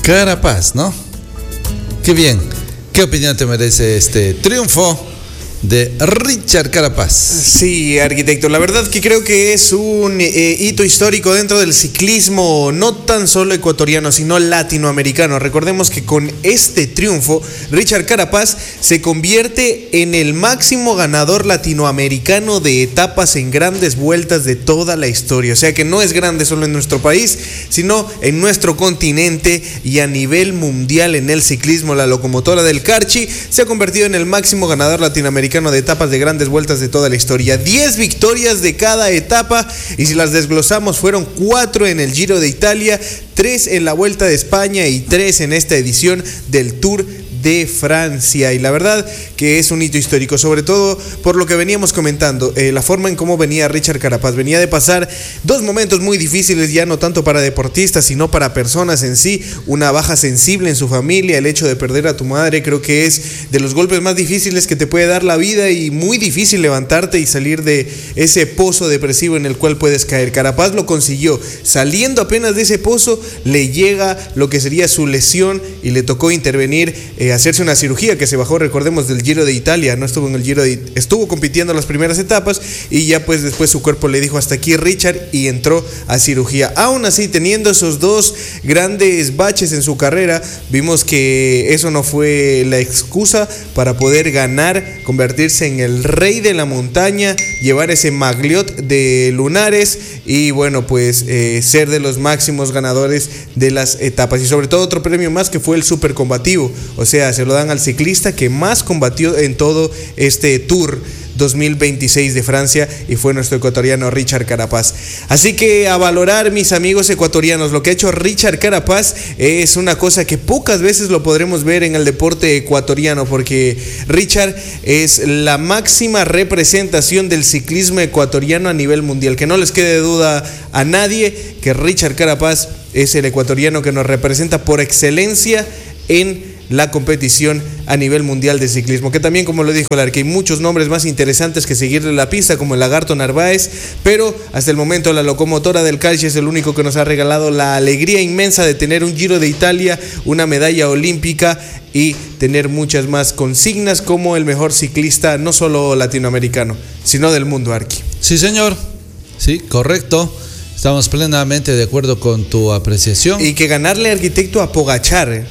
Carapaz, ¿no? Qué bien. ¿Qué opinión te merece este triunfo de Richard Carapaz? Sí, arquitecto, la verdad que creo que es un hito histórico dentro del ciclismo, no tan solo ecuatoriano, sino latinoamericano. Recordemos que con este triunfo, Richard Carapaz se convierte en el máximo ganador latinoamericano de etapas en grandes vueltas de toda la historia. O sea que no es grande solo en nuestro país, sino en nuestro continente y a nivel mundial en el ciclismo. La locomotora del Carchi se ha convertido en el máximo ganador latinoamericano de etapas de grandes vueltas de toda la historia. 10 victorias de cada etapa, y si las desglosamos fueron 4 en el Giro de Italia, 3 en la Vuelta de España y 3 en esta edición del Tour de Francia. Y la verdad que es un hito histórico, sobre todo por lo que veníamos comentando, la forma en cómo venía Richard Carapaz. Venía de pasar 2 momentos muy difíciles, ya no tanto para deportistas sino para personas en sí. Una baja sensible en su familia, el hecho de perder a tu madre, creo que es de los golpes más difíciles que te puede dar la vida, y muy difícil levantarte y salir de ese pozo depresivo en el cual puedes caer. Carapaz lo consiguió. Saliendo apenas de ese pozo, le llega lo que sería su lesión y le tocó intervenir, hacerse una cirugía, que se bajó, recordemos, del Giro de Italia. No estuvo en el Giro estuvo compitiendo las primeras etapas, y ya pues después su cuerpo le dijo hasta aquí, Richard, y entró a cirugía. Aún así, teniendo esos 2 grandes baches en su carrera, vimos que eso no fue la excusa para poder ganar, convertirse en el rey de la montaña, llevar ese magliot de lunares y bueno, pues ser de los máximos ganadores de las etapas. Y sobre todo otro premio más, que fue el super combativo. O sea, se lo dan al ciclista que más combatió en todo este Tour 2026 de Francia, y fue nuestro ecuatoriano Richard Carapaz. Así que a valorar, mis amigos ecuatorianos, lo que ha hecho Richard Carapaz es una cosa que pocas veces lo podremos ver en el deporte ecuatoriano, porque Richard es la máxima representación del ciclismo ecuatoriano a nivel mundial. Que no les quede duda a nadie que Richard Carapaz es el ecuatoriano que nos representa por excelencia en la competición a nivel mundial de ciclismo. Que también, como lo dijo el Arque, hay muchos nombres más interesantes que seguirle la pista, como el Lagarto Narváez, pero hasta el momento la locomotora del Calcio es el único que nos ha regalado la alegría inmensa de tener un Giro de Italia, una medalla olímpica y tener muchas más consignas como el mejor ciclista, no solo latinoamericano, sino del mundo, Arqui. Sí, señor. Sí, correcto. Estamos plenamente de acuerdo con tu apreciación. Y que ganarle, arquitecto, a Pogačar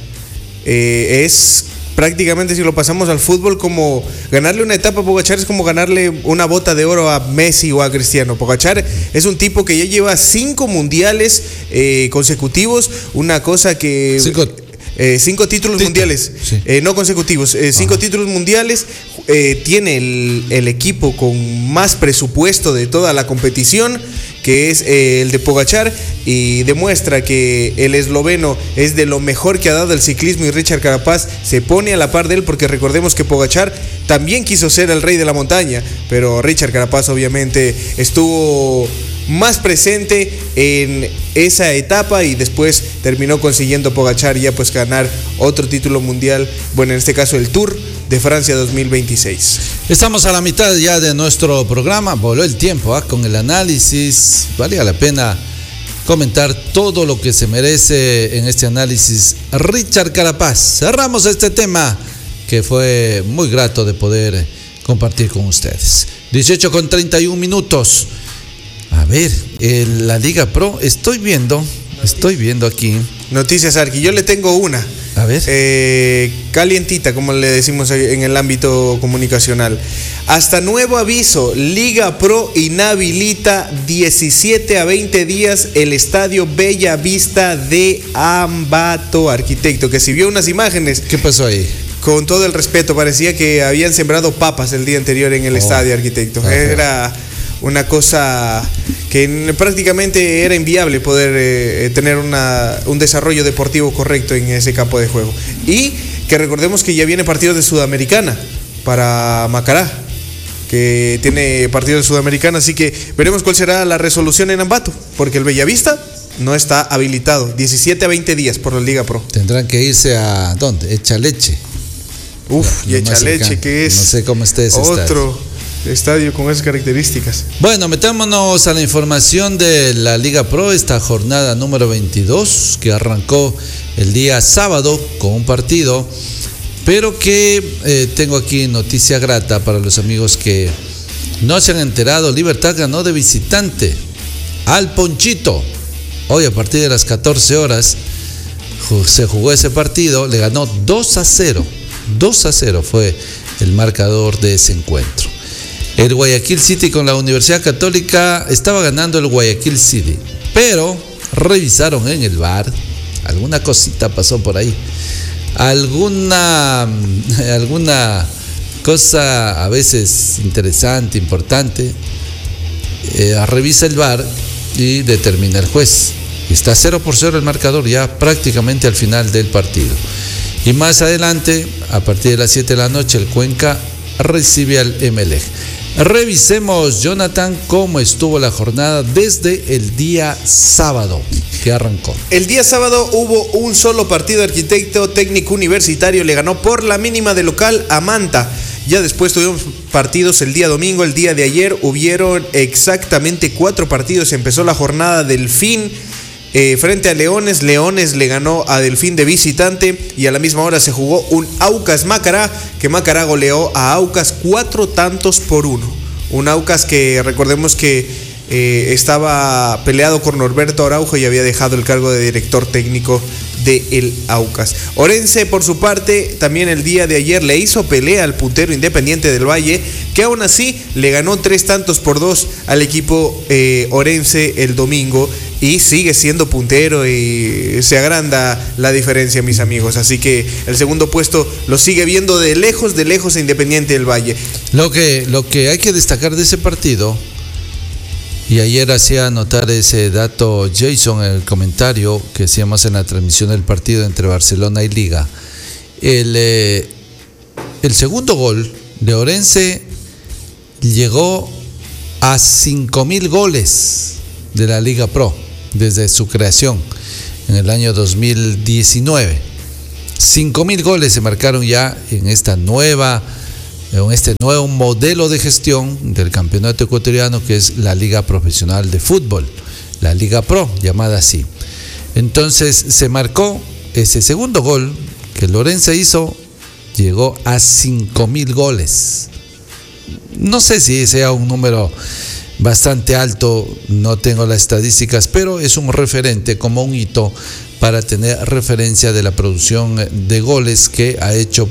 es prácticamente, si lo pasamos al fútbol, como ganarle una etapa a Pogačar es como ganarle una bota de oro a Messi o a Cristiano. Pogačar es un tipo que ya lleva 5 mundiales consecutivos, una cosa que... 5 títulos mundiales, sí. No consecutivos, 5 títulos mundiales. Tiene el equipo con más presupuesto de toda la competición, que es el de Pogačar, y demuestra que el esloveno es de lo mejor que ha dado el ciclismo, y Richard Carapaz se pone a la par de él, porque recordemos que Pogačar también quiso ser el rey de la montaña, pero Richard Carapaz obviamente estuvo más presente en esa etapa, y después terminó consiguiendo Pogačar ya pues ganar otro título mundial, bueno, en este caso el Tour de Francia 2026. Estamos a la mitad ya de nuestro programa, voló el tiempo con el análisis. Valía la pena comentar todo lo que se merece en este análisis Richard Carapaz. Cerramos este tema que fue muy grato de poder compartir con ustedes. 18:31. A ver, la Liga Pro, estoy viendo aquí. Noticias, Arqui, yo le tengo una. A ver. Calientita, como le decimos en el ámbito comunicacional. Hasta nuevo aviso, Liga Pro inhabilita 17 a 20 días el estadio Bella Vista de Ambato, arquitecto, que si vio unas imágenes. ¿Qué pasó ahí? Con todo el respeto, parecía que habían sembrado papas el día anterior en el estadio, arquitecto. Era una cosa que prácticamente era inviable poder tener un desarrollo deportivo correcto en ese campo de juego. Y que recordemos que ya viene partidos de Sudamericana para Macará, que tiene partidos de Sudamericana, así que veremos cuál será la resolución en Ambato, porque el Bellavista no está habilitado. 17 a 20 días por la Liga Pro. Tendrán que irse a ¿dónde? Echaleche. Y Echaleche, que es no sé cómo esté ese otro estadio. estadio con esas características. Bueno, metámonos a la información de la Liga Pro, esta jornada número 22 que arrancó el día sábado con un partido, pero que tengo aquí noticia grata para los amigos que no se han enterado. Libertad ganó de visitante al Ponchito. Hoy a partir de las 14 horas se jugó ese partido, le ganó 2-0. 2-0 fue el marcador de ese encuentro. El Guayaquil City con la Universidad Católica estaba ganando el Guayaquil City, pero revisaron en el VAR, alguna cosita pasó por ahí, alguna cosa a veces interesante, importante, revisa el VAR y determina el juez. Está 0-0 el marcador ya prácticamente al final del partido. Y más adelante, a partir de las 7 de la noche, el Cuenca recibe al Emelec. Revisemos, Jonathan, cómo estuvo la jornada desde el día sábado que arrancó. El día sábado hubo un solo partido. Arquitecto Técnico Universitario le ganó por la mínima de local a Manta. Ya después tuvimos partidos el día domingo. El día de ayer hubieron exactamente 4 partidos. Empezó la jornada Delfín frente a Leones. Leones le ganó a Delfín de visitante, y a la misma hora se jugó un Aucas Macará, que Macará goleó a Aucas 4-1. Un Aucas que recordemos que estaba peleado con Norberto Araujo y había dejado el cargo de director técnico de el Aucas. Orense, por su parte, también el día de ayer le hizo pelea al puntero Independiente del Valle, que aún así le ganó 3-2 al equipo Orense el domingo, y sigue siendo puntero y se agranda la diferencia, mis amigos. Así que el segundo puesto lo sigue viendo de lejos a Independiente del Valle. Lo que hay que destacar de ese partido, y ayer hacía notar ese dato Jason en el comentario que hacíamos en la transmisión del partido entre Barcelona y Liga, el segundo gol de Orense llegó a 5.000 goles de la Liga Pro desde su creación en el año 2019. 5.000 goles se marcaron ya en este nuevo modelo de gestión del campeonato ecuatoriano, que es la Liga Profesional de Fútbol, la Liga Pro, llamada así. Entonces se marcó ese segundo gol que Lorenzo hizo, llegó a 5.000 goles. No sé si sea un número bastante alto, no tengo las estadísticas, pero es un referente, como un hito para tener referencia de la producción de goles que ha hecho,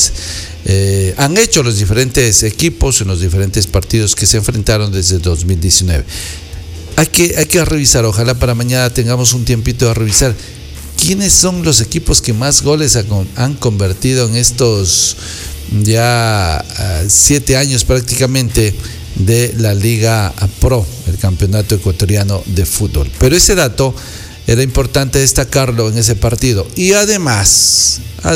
han hecho los diferentes equipos en los diferentes partidos que se enfrentaron desde 2019. Hay que revisar, ojalá para mañana tengamos un tiempito de revisar quiénes son los equipos que más goles han convertido en estos ya 7 años prácticamente de la Liga Pro, el campeonato ecuatoriano de fútbol. Pero ese dato era importante destacarlo en ese partido. Y además,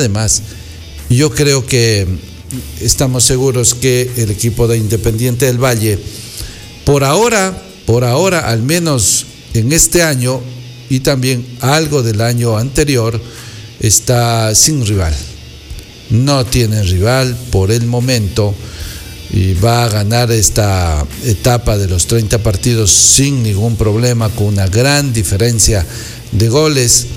yo creo que estamos seguros que el equipo de Independiente del Valle, por ahora, al menos en este año y también algo del año anterior, está sin rival. No tiene rival por el momento y va a ganar esta etapa de los 30 partidos sin ningún problema, con una gran diferencia de goles.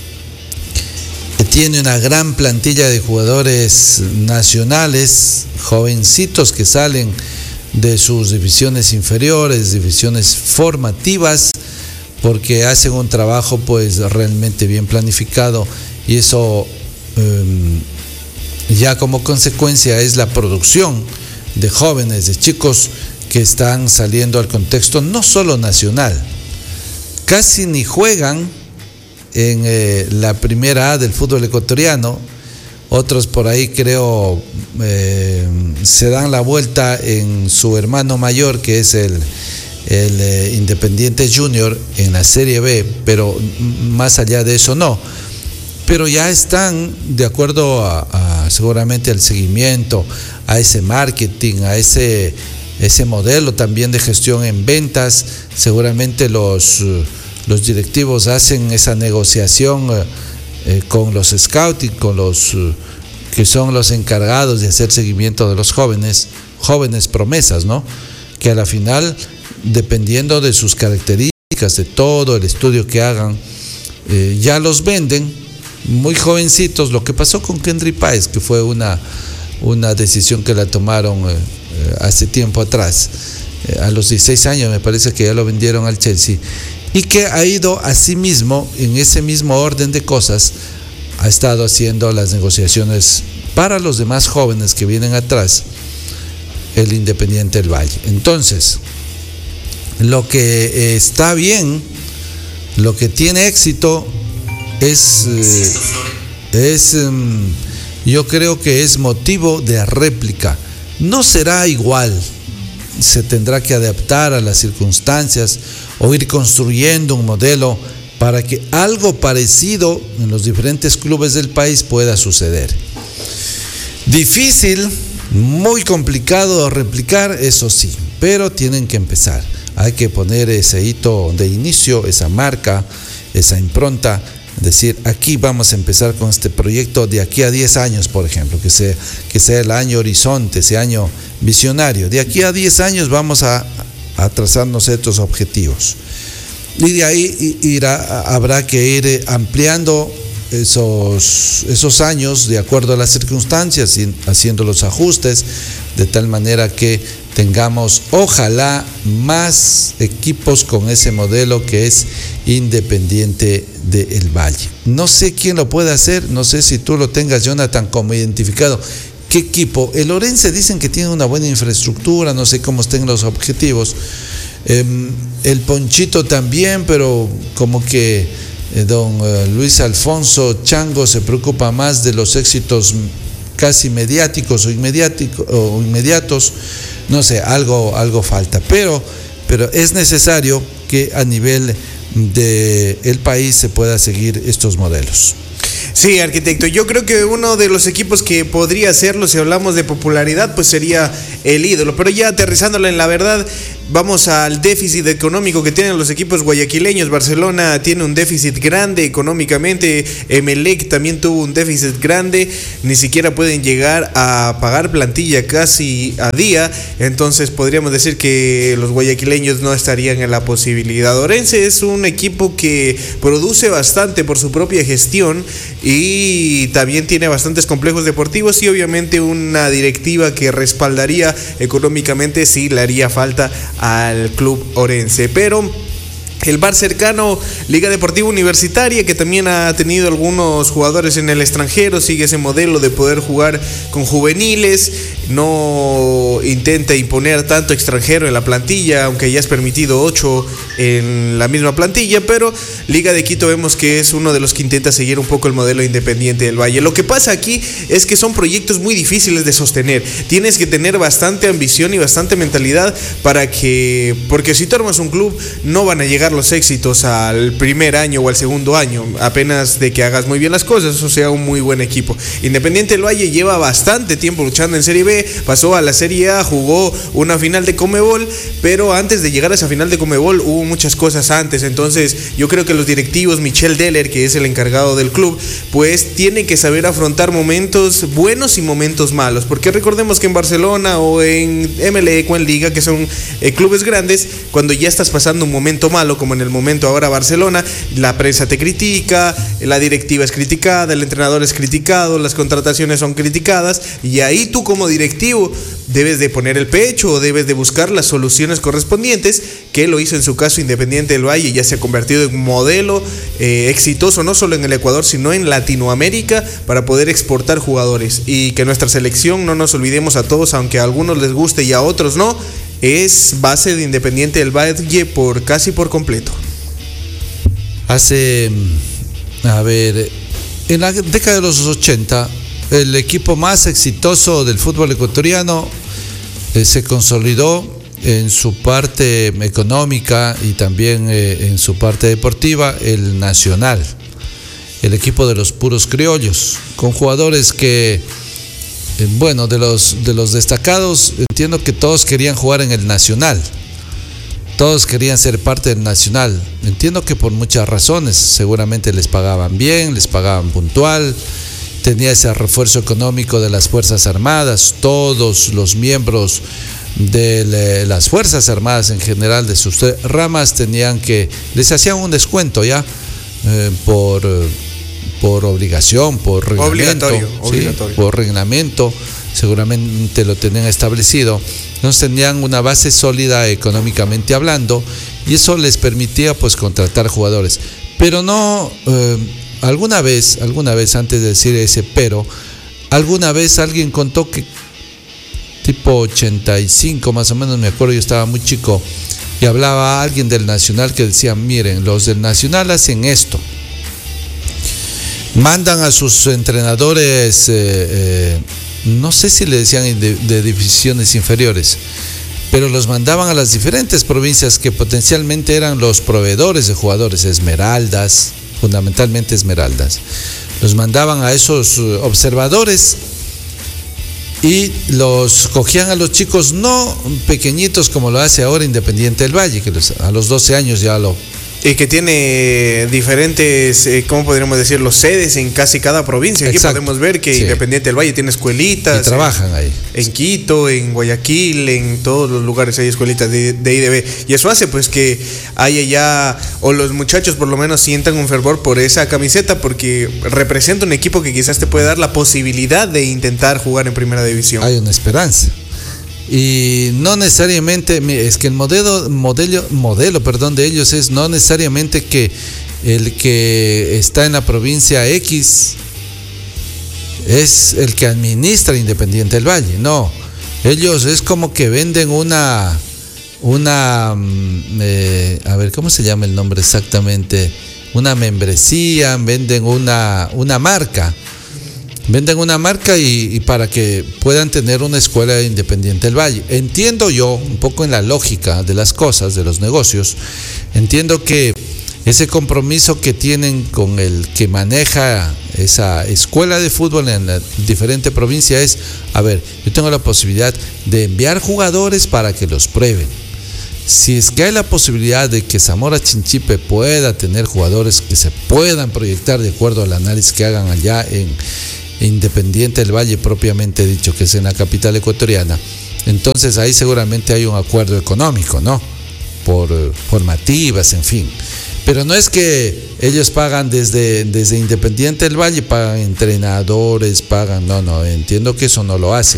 Tiene una gran plantilla de jugadores nacionales, jovencitos que salen de sus divisiones inferiores, divisiones formativas, porque hacen un trabajo realmente bien planificado, y eso ya como consecuencia es la producción de jóvenes, de chicos que están saliendo al contexto no solo nacional, casi ni juegan en la primera A del fútbol ecuatoriano. Otros por ahí creo se dan la vuelta en su hermano mayor, que es el Independiente Junior en la Serie B, pero más allá de eso no. Pero ya están, de acuerdo a seguramente al seguimiento, a ese marketing, a ese modelo también de gestión en ventas, seguramente los directivos hacen esa negociación con los scouting, con los que son los encargados de hacer seguimiento de los jóvenes, jóvenes promesas, ¿no? Que a la final, dependiendo de sus características, de todo el estudio que hagan, ya los venden muy jovencitos. Lo que pasó con Kendry Páez, que fue una decisión que la tomaron hace tiempo atrás, a los 16 años me parece que ya lo vendieron al Chelsea, y que ha ido asimismo, en ese mismo orden de cosas, ha estado haciendo las negociaciones para los demás jóvenes que vienen atrás, el Independiente del Valle. Entonces, lo que está bien, lo que tiene éxito yo creo que es motivo de réplica. No será igual, se tendrá que adaptar a las circunstancias o ir construyendo un modelo para que algo parecido en los diferentes clubes del país pueda suceder. Difícil, muy complicado de replicar, eso sí, pero tienen que empezar. Hay que poner ese hito de inicio, esa marca, esa impronta, decir, aquí vamos a empezar con este proyecto de aquí a 10 años, por ejemplo, que sea el año horizonte, ese año visionario. De aquí a 10 años vamos a trazarnos estos objetivos. Y de ahí habrá que ir ampliando esos años de acuerdo a las circunstancias y haciendo los ajustes de tal manera que tengamos, ojalá, más equipos con ese modelo que es Independiente del Valle. No sé quién lo puede hacer, no sé si tú lo tengas, Jonathan, como identificado. ¿Qué equipo? El Orense dicen que tiene una buena infraestructura, no sé cómo estén los objetivos. El Ponchito también, pero como que don Luis Alfonso Chango se preocupa más de los éxitos casi mediáticos o inmediatos. No sé, algo falta, pero es necesario que a nivel del país se pueda seguir estos modelos. Sí, arquitecto, yo creo que uno de los equipos que podría hacerlo, si hablamos de popularidad, pues sería el Ídolo, pero ya aterrizándola en la verdad, vamos al déficit económico que tienen los equipos guayaquileños. Barcelona tiene un déficit grande económicamente, Emelec también tuvo un déficit grande, ni siquiera pueden llegar a pagar plantilla casi a día, entonces podríamos decir que los guayaquileños no estarían en la posibilidad. Orense es un equipo que produce bastante por su propia gestión y también tiene bastantes complejos deportivos y obviamente una directiva que respaldaría económicamente si le haría falta al club Orense. Pero el bar cercano, Liga Deportiva Universitaria, que también ha tenido algunos jugadores en el extranjero, sigue ese modelo de poder jugar con juveniles, no intenta imponer tanto extranjero en la plantilla, aunque ya es permitido 8 en la misma plantilla, pero Liga de Quito vemos que es uno de los que intenta seguir un poco el modelo Independiente del Valle. Lo que pasa aquí es que son proyectos muy difíciles de sostener, tienes que tener bastante ambición y bastante mentalidad porque si tú armas un club no van a llegar los éxitos al primer año o al segundo año, apenas de que hagas muy bien las cosas, o sea, un muy buen equipo. Independiente del Valle lleva bastante tiempo luchando en Serie B, pasó a la Serie A, jugó una final de Conmebol, pero antes de llegar a esa final de Conmebol hubo muchas cosas antes, entonces yo creo que los directivos, Michel Deller, que es el encargado del club, pues tiene que saber afrontar momentos buenos y momentos malos, porque recordemos que en Barcelona o en Emelec o en Liga, que son clubes grandes, cuando ya estás pasando un momento malo, como en el momento ahora Barcelona, la prensa te critica, la directiva es criticada, el entrenador es criticado, las contrataciones son criticadas, y ahí tú como directivo debes de poner el pecho o debes de buscar las soluciones correspondientes, que lo hizo en su caso Independiente del Valle, ya se ha convertido en un modelo exitoso no solo en el Ecuador sino en Latinoamérica para poder exportar jugadores, y que nuestra selección, no nos olvidemos a todos, aunque a algunos les guste y a otros no, es base de Independiente del Valle casi por completo. En la década de los 80, el equipo más exitoso del fútbol ecuatoriano se consolidó en su parte económica y también en su parte deportiva, el Nacional, el equipo de los puros criollos, con jugadores que, de los destacados, entiendo que todos querían jugar en el Nacional, todos querían ser parte del Nacional. Entiendo que por muchas razones, seguramente les pagaban bien, les pagaban puntual tenía ese refuerzo económico de las Fuerzas Armadas. Todos los miembros de las Fuerzas Armadas en general, de sus ramas, les hacían un descuento ya por obligación, por reglamento. Obligatorio. Sí, por reglamento, seguramente lo tenían establecido. Entonces tenían una base sólida económicamente hablando, y eso les permitía pues contratar jugadores. Pero no, alguna vez, antes de decir ese pero, alguna vez alguien contó que tipo 85 más o menos, me acuerdo, yo estaba muy chico, y hablaba alguien del Nacional que decía: miren, los del Nacional hacen esto, mandan a sus entrenadores, no sé si le decían de divisiones inferiores, pero los mandaban a las diferentes provincias que potencialmente eran los proveedores de jugadores, Esmeraldas, fundamentalmente Esmeraldas. Los mandaban a esos observadores y los cogían a los chicos, no pequeñitos como lo hace ahora Independiente del Valle, que a los 12 años ya lo... Y que tiene diferentes, ¿cómo podríamos decirlo?, sedes en casi cada provincia. Aquí Exacto. podemos ver que Independiente del Valle tiene escuelitas. Y trabajan ahí. En Quito, en Guayaquil, en todos los lugares hay escuelitas de IDB. Y eso hace pues que haya ya, o los muchachos por lo menos sientan un fervor por esa camiseta, porque representa un equipo que quizás te puede dar la posibilidad de intentar jugar en primera división. Hay una esperanza. Y no necesariamente, es que el modelo de ellos es no necesariamente que el que está en la provincia X es el que administra Independiente del Valle. No, ellos es como que venden a ver, ¿cómo se llama el nombre exactamente? Una membresía, venden una marca. Venden una marca y para que puedan tener una escuela de Independiente del Valle. Entiendo yo, un poco en la lógica de las cosas, de los negocios, entiendo que ese compromiso que tienen con el que maneja esa escuela de fútbol en la diferente provincia es: a ver, yo tengo la posibilidad de enviar jugadores para que los prueben. Si es que hay la posibilidad de que Zamora Chinchipe pueda tener jugadores que se puedan proyectar de acuerdo al análisis que hagan allá en Independiente del Valle propiamente dicho, que es en la capital ecuatoriana, entonces ahí seguramente hay un acuerdo económico, ¿no? Por formativas, en fin. Pero no es que ellos pagan desde Independiente del Valle, pagan entrenadores, pagan, no, entiendo que eso no lo hacen.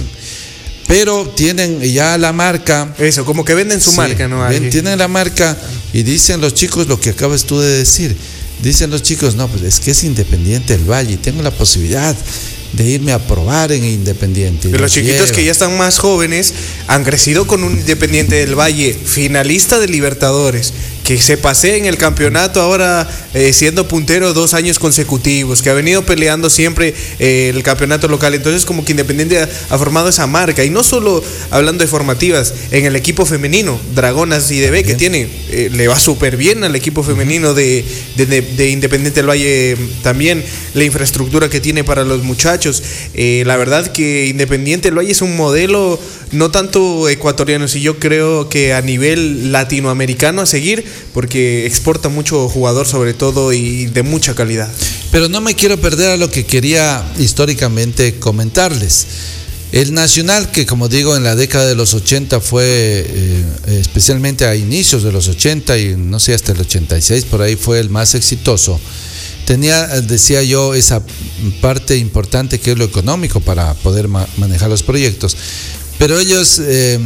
Pero tienen ya la marca. Eso, como que venden su marca, ¿no? Tienen la marca y dicen los chicos lo que acabas tú de decir. Dicen los chicos: no, pues es que es Independiente del Valle y tengo la posibilidad de irme a probar en Independiente. Pero los chiquitos que ya están más jóvenes han crecido con un Independiente del Valle finalista de Libertadores, que se pasea en el campeonato ahora siendo puntero 2 años consecutivos, que ha venido peleando siempre el campeonato local. Entonces como que Independiente ha formado esa marca, y no solo hablando de formativas, en el equipo femenino, Dragonas IDB, que tiene, le va súper bien al equipo femenino de Independiente del Valle, también la infraestructura que tiene para los muchachos. La verdad que Independiente del Valle es un modelo no tanto ecuatoriano, sino yo creo que a nivel latinoamericano a seguir, porque exporta mucho jugador sobre todo y de mucha calidad. Pero no me quiero perder a lo que quería históricamente comentarles. El Nacional, que como digo en la década de los 80 fue, especialmente a inicios de los 80 y no sé, hasta el 86 por ahí fue el más exitoso, tenía, decía yo, esa parte importante que es lo económico para poder manejar los proyectos. Pero ellos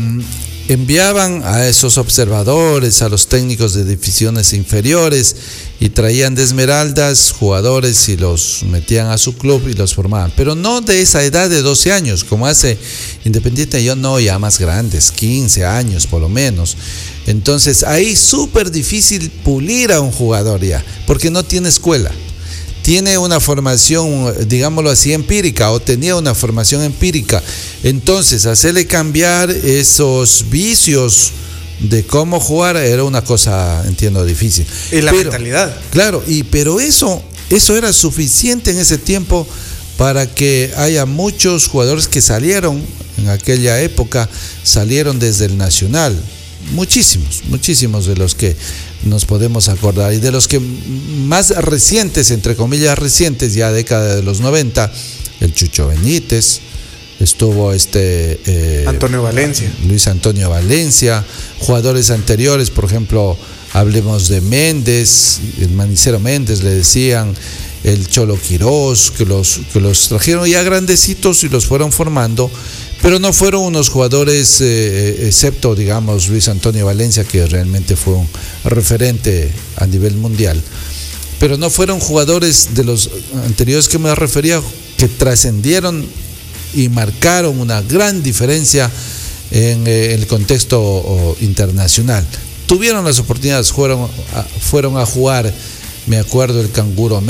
enviaban a esos observadores, a los técnicos de divisiones inferiores, y traían de Esmeraldas jugadores y los metían a su club y los formaban. Pero no de esa edad de 12 años, como hace Independiente, yo no, ya más grandes, 15 años por lo menos. Entonces ahí súper difícil pulir a un jugador ya, porque no tiene escuela. Tiene una formación, digámoslo así, empírica, o tenía una formación empírica. Entonces, hacerle cambiar esos vicios de cómo jugar era una cosa, entiendo, difícil. Y la mentalidad. Claro, pero eso era suficiente en ese tiempo para que haya muchos jugadores que salieron en aquella época, salieron desde el Nacional. Muchísimos de los que nos podemos acordar, y de los que más recientes, entre comillas recientes, ya década de los 90, el Chucho Benítez, estuvo Antonio Valencia. Luis Antonio Valencia, jugadores anteriores, por ejemplo, hablemos de Méndez, el Manicero Méndez le decían, el Cholo Quirós, que los trajeron ya grandecitos y los fueron formando, pero no fueron unos jugadores, excepto, digamos, Luis Antonio Valencia, que realmente fue un referente a nivel mundial, pero no fueron jugadores de los anteriores que me refería, que trascendieron y marcaron una gran diferencia en el contexto internacional. Tuvieron las oportunidades, fueron a jugar, me acuerdo, el Canguro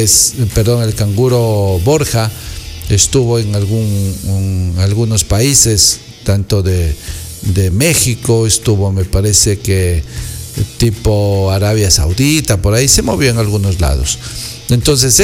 Borja, estuvo en algunos países, tanto de México, estuvo, me parece que tipo Arabia Saudita, por ahí se movió en algunos lados. Entonces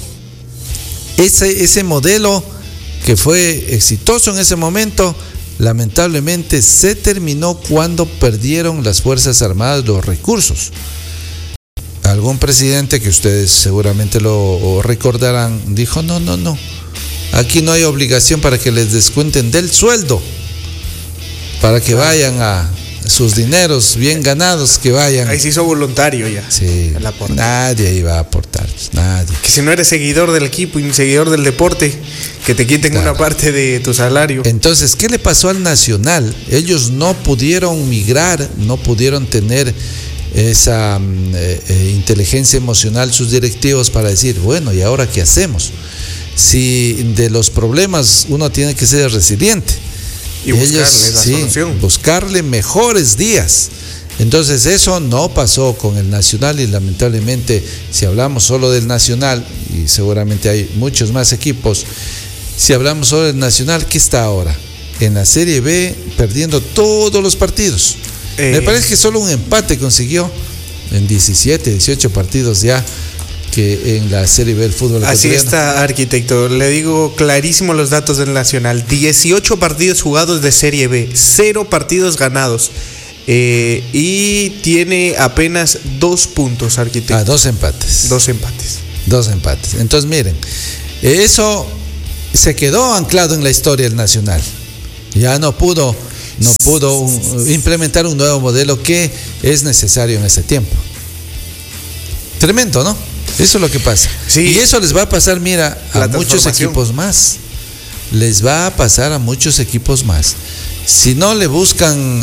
ese modelo que fue exitoso en ese momento, lamentablemente se terminó cuando perdieron las Fuerzas Armadas los recursos. Algún presidente, que ustedes seguramente lo recordarán, dijo: no, aquí no hay obligación para que les descuenten del sueldo, para que vayan a sus dineros bien ganados, que vayan. Ahí se hizo voluntario ya. Sí, nadie iba a aportar, nadie. Que si no eres seguidor del equipo y seguidor del deporte, que te quiten una parte de tu salario. Entonces, ¿qué le pasó al Nacional? Ellos no pudieron migrar, no pudieron tener esa inteligencia emocional sus directivos para decir, bueno, ¿y ahora qué hacemos? Si de los problemas uno tiene que ser resiliente. Y buscarle la solución. Buscarle mejores días. Entonces eso no pasó con el Nacional, y lamentablemente, si hablamos solo del Nacional, y seguramente hay muchos más equipos, si hablamos solo del Nacional, ¿qué está ahora? En la Serie B, perdiendo todos los partidos. Me parece que solo un empate consiguió en 17, 18 partidos ya, que en la Serie B del fútbol ecuatoriano. Así está, arquitecto. Le digo clarísimo los datos del Nacional. 18 partidos jugados de Serie B, 0 partidos ganados. Y tiene apenas 2 puntos, arquitecto. 2 empates. 2 empates. 2 empates. Entonces, miren, eso se quedó anclado en la historia del Nacional. Ya no pudo implementar un nuevo modelo que es necesario en ese tiempo. Tremendo, ¿no? Eso es lo que pasa. Sí. Y eso les va a pasar, mira, a muchos equipos más. Les va a pasar a muchos equipos más. Si no le buscan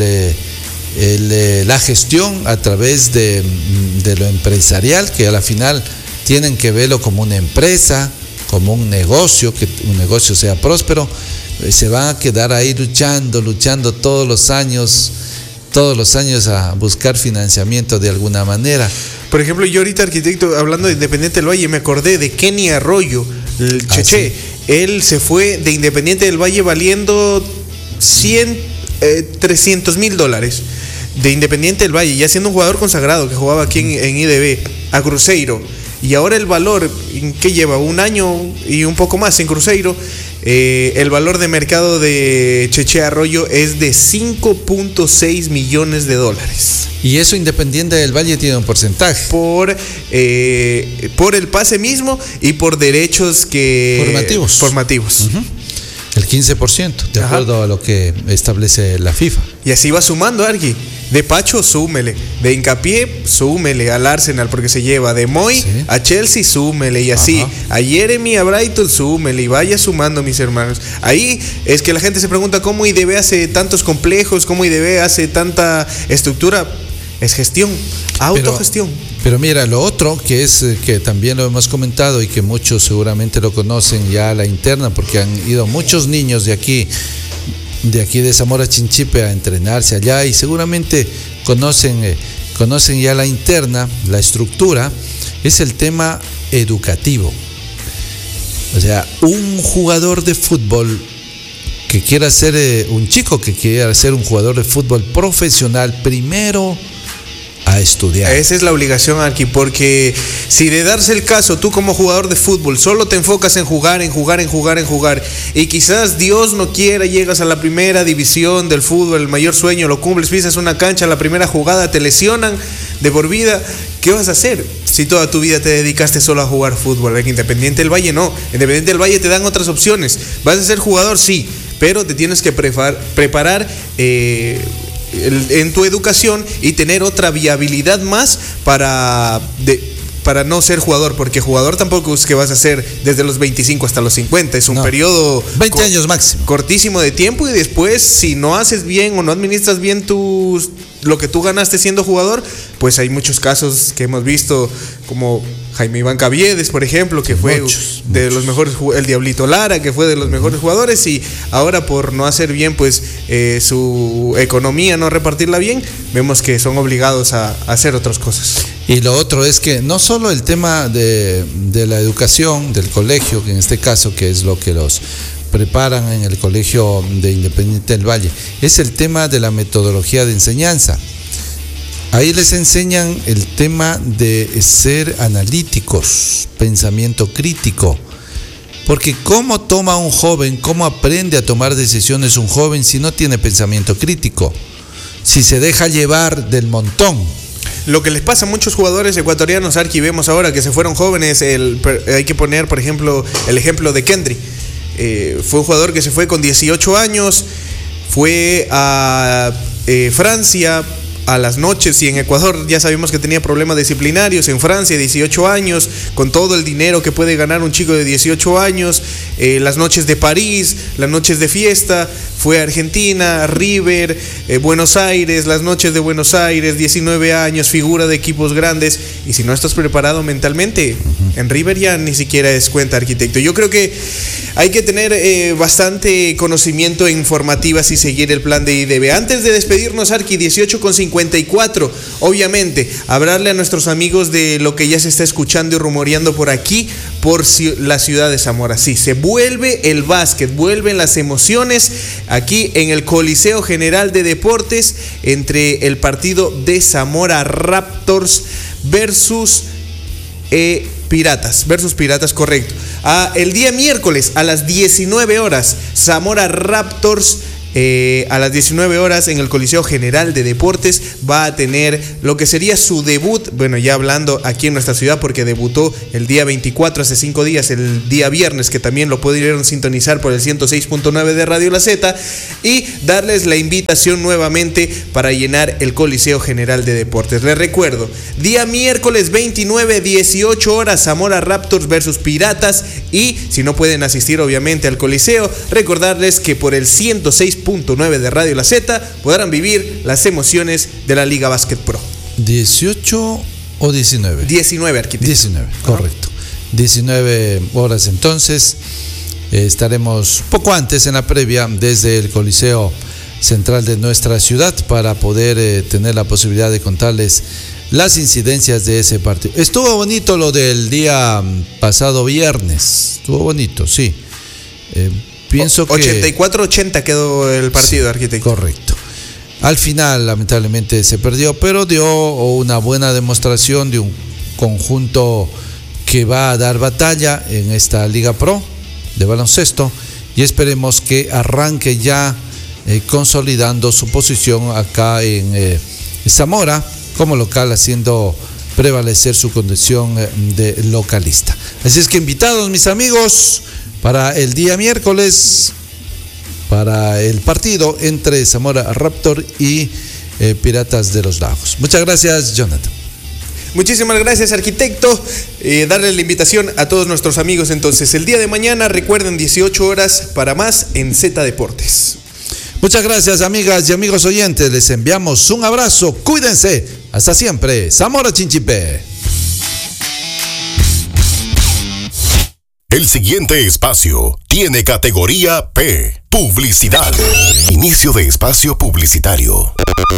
la gestión a través de lo empresarial, que a la final tienen que verlo como una empresa, como un negocio, que un negocio sea próspero, se van a quedar ahí luchando todos los años a buscar financiamiento de alguna manera. Por ejemplo, yo ahorita, arquitecto, hablando de Independiente del Valle, me acordé de Kenny Arroyo, el Cheche. Sí. Él se fue de Independiente del Valle valiendo $300,000 de Independiente del Valle, ya siendo un jugador consagrado que jugaba aquí en IDB, a Cruzeiro. Y ahora el valor, que lleva 1 año y un poco más en Cruzeiro, el valor de mercado de Cheche Arroyo es de $5.6 millones. Y eso Independiente del Valle tiene un porcentaje. Por el pase mismo y por derechos formativos. Uh-huh. El 15%, de acuerdo a lo que establece la FIFA. Y así va sumando, Arqui. De Pacho, súmele. De Hincapié, súmele al Arsenal porque se lleva. De Moy a Chelsea, súmele. Y así. A Jeremy, a Brighton, súmele. Y vaya sumando, mis hermanos. Ahí es que la gente se pregunta cómo IDB hace tantos complejos, cómo IDB hace tanta estructura. Es gestión, autogestión. Pero mira, lo otro que es, que también lo hemos comentado y que muchos seguramente lo conocen ya a la interna, porque han ido muchos niños de aquí de Zamora Chinchipe a entrenarse allá, y seguramente conocen ya la interna, la estructura, es el tema educativo. O sea, un jugador de fútbol que quiera ser, un chico que quiera ser un jugador de fútbol profesional, primero a estudiar. Esa es la obligación aquí, porque si de darse el caso, tú como jugador de fútbol solo te enfocas en jugar, y quizás Dios no quiera, llegas a la primera división del fútbol, el mayor sueño, lo cumples, pisas una cancha, la primera jugada te lesionan, de por vida, ¿qué vas a hacer? Si toda tu vida te dedicaste solo a jugar fútbol. En Independiente del Valle no. En Independiente del Valle te dan otras opciones. ¿Vas a ser jugador? Sí, pero te tienes que preparar en tu educación y tener otra viabilidad más para no ser jugador, porque jugador tampoco es que vas a ser desde los 25 hasta los 50, es un periodo 20 años máximo, cortísimo de tiempo, y después si no haces bien o no administras bien lo que tú ganaste siendo jugador, pues hay muchos casos que hemos visto, como Jaime Iván Caviedes, por ejemplo, que fue de los mejores, el Diablito Lara, que fue de los mejores jugadores, y ahora por no hacer bien pues su economía, no repartirla bien, vemos que son obligados a hacer otras cosas. Y lo otro es que no solo el tema de la educación, del colegio, que en este caso que es lo que los preparan en el colegio de Independiente del Valle, es el tema de la metodología de enseñanza. Ahí les enseñan el tema de ser analíticos, pensamiento crítico, porque ¿cómo toma un joven, cómo aprende a tomar decisiones un joven si no tiene pensamiento crítico? Si se deja llevar del montón. Lo que les pasa a muchos jugadores ecuatorianos, Arqui, vemos ahora que se fueron jóvenes, hay que poner, por ejemplo, el ejemplo de Kendry. Fue un jugador que se fue con 18 años, fue a Francia a las noches, y en Ecuador ya sabemos que tenía problemas disciplinarios. En Francia, 18 años, con todo el dinero que puede ganar un chico de 18 años, las noches de París, las noches de fiesta. Fue a Argentina, River, Buenos Aires, las noches de Buenos Aires, 19 años, figura de equipos grandes. Y si no estás preparado mentalmente, en River ya ni siquiera es cuenta, arquitecto. Yo creo que hay que tener bastante conocimiento e informativas y seguir el plan de IDB. Antes de despedirnos, Arqui, 18:54, obviamente, hablarle a nuestros amigos de lo que ya se está escuchando y rumoreando por aquí, por la ciudad de Zamora. Sí, se vuelve el básquet, vuelven las emociones aquí en el Coliseo General de Deportes entre el partido de Zamora Raptors versus Piratas, correcto. El día miércoles a las 19 horas, Zamora Raptors a las 19 horas en el Coliseo General de Deportes va a tener lo que sería su debut, bueno, ya hablando aquí en nuestra ciudad, porque debutó el día 24, hace 5 días, el día viernes, que también lo pudieron sintonizar por el 106.9 de Radio La Z, y darles la invitación nuevamente para llenar el Coliseo General de Deportes. Les recuerdo, día miércoles 29, 18 horas, Zamora Raptors versus Piratas, y si no pueden asistir obviamente al Coliseo, recordarles que por el 106.9 de Radio La Z podrán vivir las emociones de la Liga Básquet Pro. 18 o 19. 19, arquitecto. 19, correcto. 19 horas entonces. Estaremos poco antes en la previa desde el Coliseo Central de nuestra ciudad para poder tener la posibilidad de contarles las incidencias de ese partido. Estuvo bonito lo del día pasado viernes. Estuvo bonito, sí. Pienso que 84-80 quedó el partido, sí, arquitecto. Correcto. Al final, lamentablemente, se perdió, pero dio una buena demostración de un conjunto que va a dar batalla en esta Liga Pro de baloncesto, y esperemos que arranque ya consolidando su posición acá en Zamora como local, haciendo prevalecer su condición de localista. Así es que invitados, mis amigos, para el día miércoles, para el partido entre Zamora Raptor y Piratas de los Lagos. Muchas gracias, Jonathan. Muchísimas gracias, arquitecto. Darle la invitación a todos nuestros amigos entonces. El día de mañana, recuerden, 18 horas para más en Z Deportes. Muchas gracias, amigas y amigos oyentes. Les enviamos un abrazo. Cuídense. Hasta siempre. Zamora Chinchipe. El siguiente espacio tiene categoría P, publicidad. Inicio de espacio publicitario.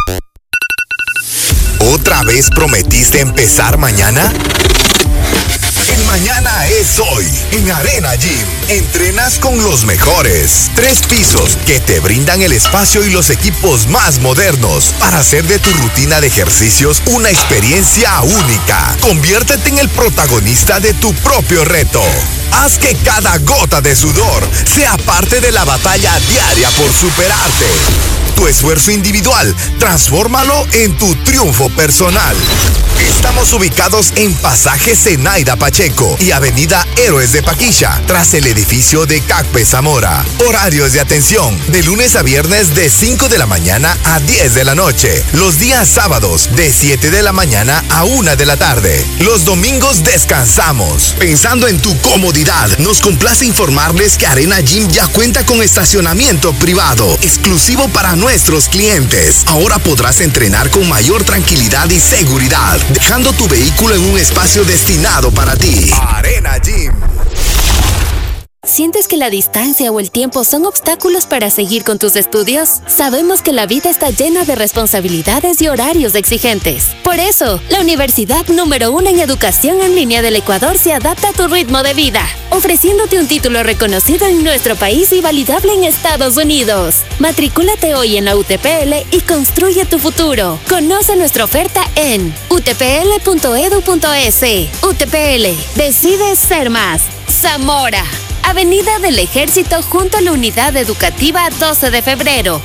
¿Otra vez prometiste empezar mañana? El mañana es hoy. En Arena Gym entrenas con los mejores. 3 pisos que te brindan el espacio y los equipos más modernos para hacer de tu rutina de ejercicios una experiencia única. Conviértete en el protagonista de tu propio reto. Haz que cada gota de sudor sea parte de la batalla diaria por superarte. Tu esfuerzo individual, transfórmalo en tu triunfo personal. Estamos ubicados en Pasaje Zenaida Pacheco y Avenida Héroes de Paquilla, tras el edificio de CACPE Zamora. Horarios de atención, de lunes a viernes de 5 de la mañana a 10 de la noche. Los días sábados de 7 de la mañana a 1 de la tarde. Los domingos descansamos. Pensando en tu comodidad, nos complace informarles que Arena Gym ya cuenta con estacionamiento privado, exclusivo para nuestros clientes. Ahora podrás entrenar con mayor tranquilidad y seguridad, dejando tu vehículo en un espacio destinado para ti. Arena Gym. ¿Sientes que la distancia o el tiempo son obstáculos para seguir con tus estudios? Sabemos que la vida está llena de responsabilidades y horarios exigentes. Por eso, la universidad número 1 en educación en línea del Ecuador se adapta a tu ritmo de vida, ofreciéndote un título reconocido en nuestro país y validable en Estados Unidos. Matricúlate hoy en la UTPL y construye tu futuro. Conoce nuestra oferta en utpl.edu.es. UTPL, decide ser más. Zamora, Avenida del Ejército junto a la Unidad Educativa 12 de Febrero,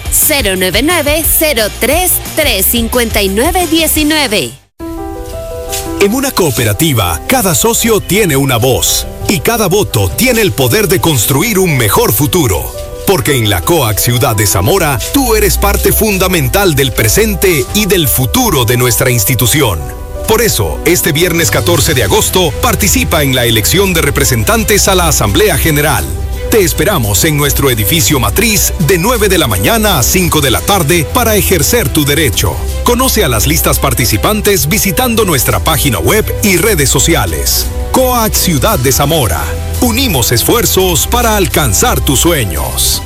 099-03-359-19. En una cooperativa, cada socio tiene una voz y cada voto tiene el poder de construir un mejor futuro. Porque en la COAC Ciudad de Zamora, tú eres parte fundamental del presente y del futuro de nuestra institución. Por eso, este viernes 14 de agosto, participa en la elección de representantes a la Asamblea General. Te esperamos en nuestro edificio matriz de 9 de la mañana a 5 de la tarde para ejercer tu derecho. Conoce a las listas participantes visitando nuestra página web y redes sociales. COAC Ciudad de Zamora. Unimos esfuerzos para alcanzar tus sueños.